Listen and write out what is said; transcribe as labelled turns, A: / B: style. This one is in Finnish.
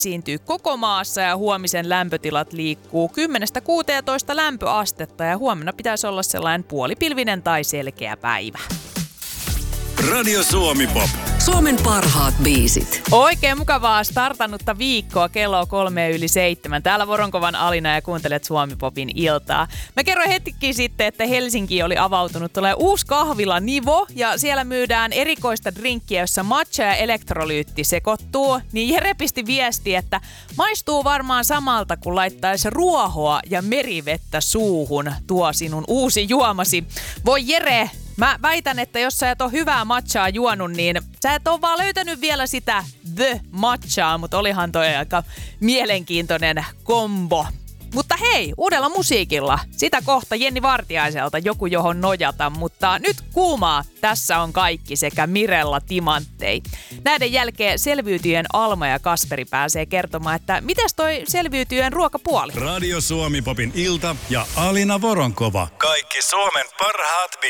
A: esiintyy koko maassa ja huomisen lämpötilat liikkuu 10-16 lämpöastetta ja huomenna pitäisi olla sellainen puolipilvinen tai selkeä päivä.
B: Radio Suomi Pop.
C: Suomen parhaat biisit.
A: Oikein mukavaa startannutta viikkoa, kello 6:07. Täällä Voronkovan Alina ja kuuntelet Suomi Popin iltaa. Mä kerroin hetkikin sitten, että Helsinkiin oli avautunut uusi kahvila Nivo ja siellä myydään erikoista drinkkiä, jossa matcha ja elektrolyytti sekoittuu. Niin Jere pisti viesti, että maistuu varmaan samalta, kun laittaisi ruohoa ja merivettä suuhun tuo sinun uusi juomasi. Voi Jere! Mä väitän, että jos sä et ole hyvää matchaa juonut, niin sä et ole vaan löytänyt vielä sitä The Matchaa, mutta olihan toi aika mielenkiintoinen kombo. Mutta hei, uudella musiikilla. Sitä kohta Jenni Vartiaiselta joku johon nojata, mutta nyt kuumaa. Tässä on kaikki sekä Mirella Timanttei. Näiden jälkeen selviytyjen Alma ja Kasperi pääsee kertomaan, että mitäs toi selviytyjen ruokapuoli?
B: Radio Suomi Popin ilta ja Alina Voronkova. Kaikki Suomen parhaat biisit.